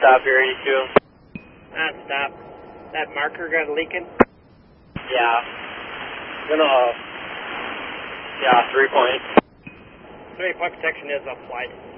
stop here, 82. Non-stop. That marker got leaking? Yeah. Yeah, 3 point. 3-point protection is applied.